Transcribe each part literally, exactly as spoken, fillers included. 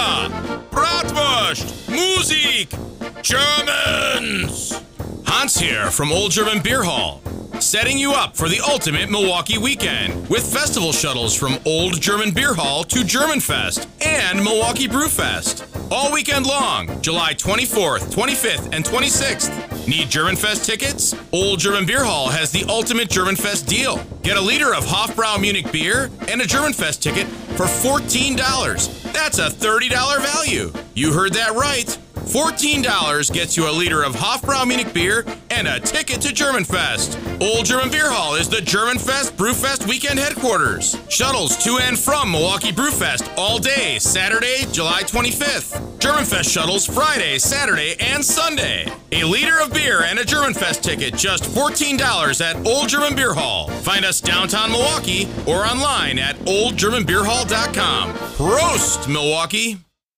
Pizza, Bratwurst, Musik, Germans. Hans here from Old German Beer Hall, setting you up for the ultimate Milwaukee weekend with festival shuttles from Old German Beer Hall to Germanfest and Milwaukee Brewfest. All weekend long, July twenty-fourth, twenty-fifth, and twenty-sixth. Need Germanfest tickets? Old German Beer Hall has the ultimate Germanfest deal. Get a liter of Hofbrau Munich beer and a Germanfest ticket for fourteen dollars. That's a thirty dollars value. You heard that right. fourteen dollars gets you a liter of Hofbrau Munich beer and a ticket to Germanfest. Old German Beer Hall is the Germanfest Brewfest weekend headquarters. Shuttles to and from Milwaukee Brewfest all day, Saturday, July twenty-fifth. Germanfest shuttles Friday, Saturday, and Sunday. A liter of beer and a Germanfest ticket, just fourteen dollars at Old German Beer Hall. Find us downtown Milwaukee or online at old german beer hall dot com. Prost, Milwaukee!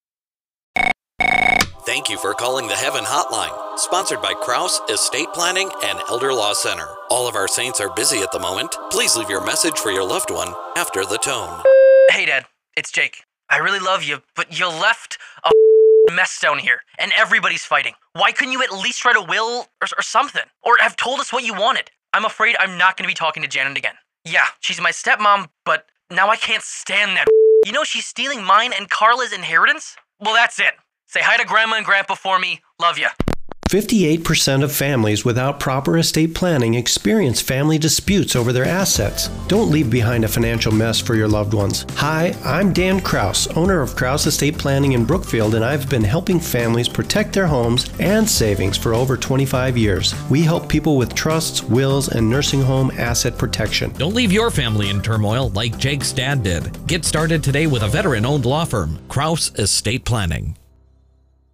Thank you for calling the Heaven Hotline, sponsored by Kraus Estate Planning and Elder Law Center. All of our saints are busy at the moment. Please leave your message for your loved one after the tone. Hey, Dad, it's Jake. I really love you, but you left a mess down here, and everybody's fighting. Why couldn't you at least write a will or, or something? Or have told us what you wanted? I'm afraid I'm not going to be talking to Janet again. Yeah, she's my stepmom, but now I can't stand that. You know she's stealing mine and Carla's inheritance? Well, that's it. Say hi to Grandma and Grandpa for me. Love ya. fifty-eight percent of families without proper estate planning experience family disputes over their assets. Don't leave behind a financial mess for your loved ones. Hi, I'm Dan Kraus, owner of Kraus Estate Planning in Brookfield, and I've been helping families protect their homes and savings for over twenty-five years. We help people with trusts, wills, and nursing home asset protection. Don't leave your family in turmoil like Jake's dad did. Get started today with a veteran-owned law firm, Kraus Estate Planning.